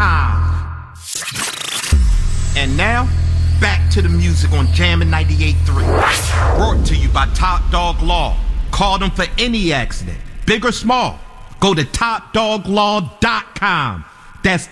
And now, back to the music on Jammin' 98.3. Brought to you by Top Dog Law. Call them for any accident, big or small. Go to TopDogLaw.com. That's